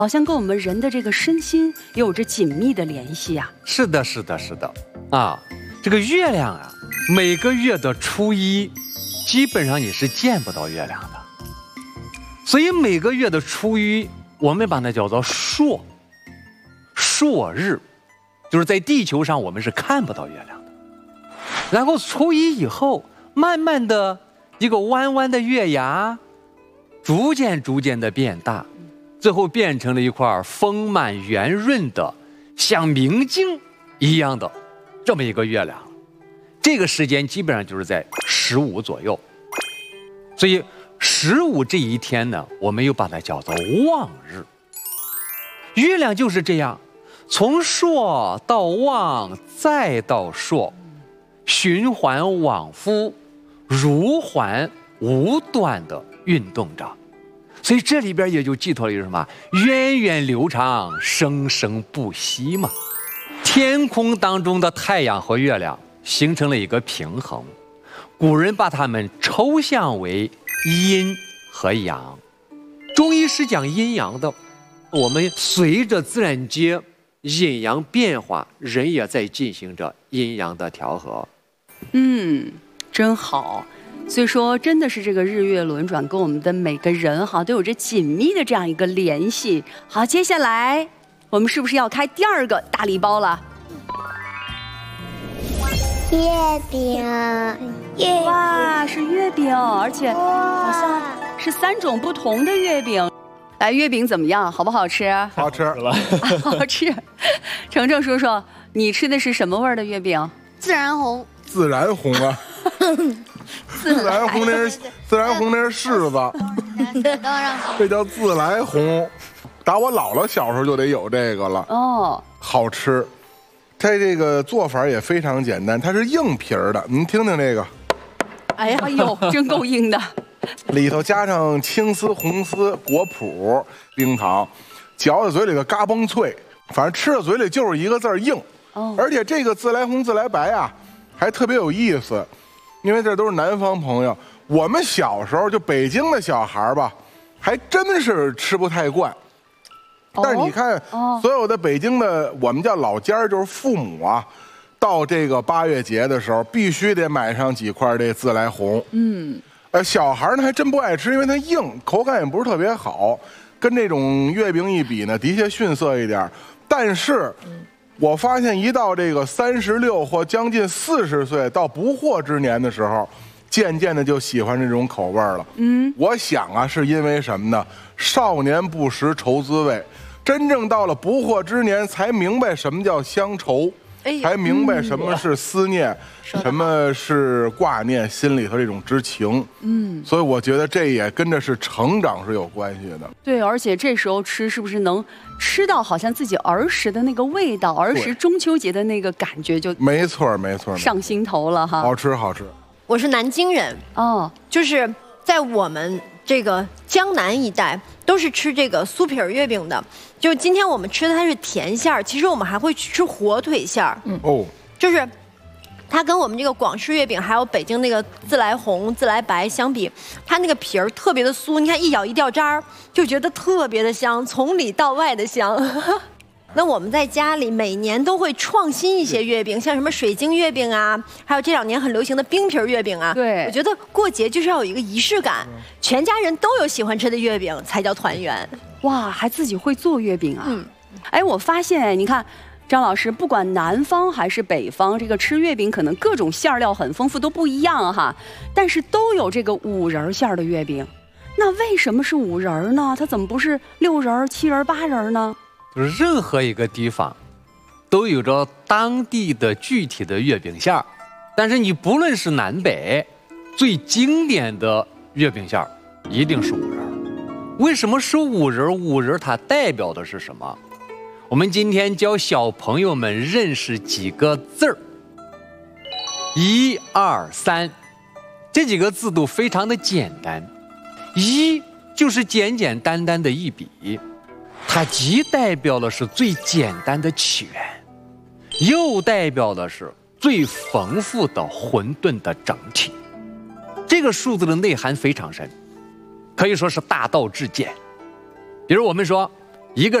好像跟我们人的这个身心有着紧密的联系呀。 是的，是的，是的，啊，这个月亮啊，每个月的初一，基本上你是见不到月亮的，所以每个月的初一，我们把它叫做朔日，就是在地球上我们是看不到月亮的。然后初一以后，慢慢的一个弯弯的月牙，逐渐的变大。最后变成了一块丰满圆润的像明镜一样的这么一个月亮，这个时间基本上就是在15左右，所以15这一天呢，我们又把它叫做望日。月亮就是这样，从朔到望再到朔，循环往复，如环无断的运动着。所以这里边也就寄托了一个什么源远流长、生生不息嘛。天空当中的太阳和月亮形成了一个平衡，古人把它们抽象为阴和阳。中医是讲阴阳的，我们随着自然界阴阳变化，人也在进行着阴阳的调和。 真好。所以说，真的是这个日月轮转跟我们的每个人哈都有着紧密的这样一个联系。好，接下来我们是不是要开第2个大礼包了？ 月饼， 哇，是月饼，而且好像是3种不同的月饼。来，月饼怎么样？好不好吃？ 好吃了， 好吃。程程叔叔，你吃的是什么味儿的月饼？ 自然红。 自然红啊。自然红那是柿子，这叫自来红。打我姥姥小时候就得有这个了。 哦， 好吃。它这个做法也非常简单，它是硬皮儿的。您听听这个， 哎呦，真够硬的。 里头加上青丝、红丝、果脯、冰糖，嚼在嘴里头嘎嘣脆，反正吃到嘴里就是一个字儿硬。而且这个自来红、自来白啊，还特别有意思。因为这都是南方朋友，我们小时候就北京的小孩吧，还真是吃不太惯。但是你看，所有的北京的我们叫老家儿，就是父母啊，到这个8月节的时候，必须得买上几块这自来红。小孩呢还真不爱吃，因为它硬，口感也不是特别好，跟这种月饼一比呢，的确逊色一点。但是我发现一到这个36或将近40岁到不惑之年的时候，渐渐的就喜欢这种口味了。我想啊，是因为什么呢？少年不识愁滋味，真正到了不惑之年，才明白什么叫乡愁，才明白什么是思念，什么是挂念，心里头这种之情。所以我觉得这也跟着是成长是有关系的。 对，而且这时候吃是不是能吃到好像自己儿时的那个味道，儿时中秋节的那个感觉就没错上心头了哈。 好吃。 我是南京人就是在我们这个江南一带都是吃这个酥皮月饼的。就今天我们吃的它是甜馅儿，其实我们还会去吃火腿馅儿。就是它跟我们这个广式月饼还有北京那个自来红、自来白相比，它那个皮儿特别的酥，你看一咬一掉渣儿，就觉得特别的香，从里到外的香。那我们在家里每年都会创新一些月饼，像什么水晶月饼啊，还有这2年很流行的冰皮月饼啊。 对， 我觉得过节就是要有一个仪式感，全家人都有喜欢吃的月饼才叫团圆。 哇，还自己会做月饼啊？我发现你看，张老师，不管南方还是北方，这个吃月饼可能各种馅料很丰富，都不一样哈，但是都有这个5仁馅的月饼。那为什么是5仁呢？它怎么不是6仁、7仁、8仁呢？ 就是任何一个地方都有着当地的具体的月饼馅儿，但是你不论是南北，最经典的月饼馅儿一定是5仁。为什么是5仁？5仁它代表的是什么？我们今天教小朋友们认识几个字儿，1、2、3，这几个字都非常的简单。1就是简简单单的一笔，它既代表的是最简单的起源，又代表的是最丰富的混沌的整体。这个数字的内涵非常深，可以说是大道至简。比如我们说一个